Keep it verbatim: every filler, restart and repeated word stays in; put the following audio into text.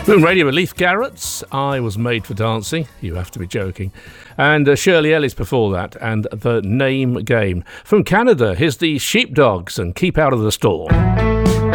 Moon Radio with Leif Garrett's I Was Made for Dancing. You have to be joking. And uh, Shirley Ellis before that, and The Name Game. From Canada, here's the Sheepdogs and Keep Out of the Store.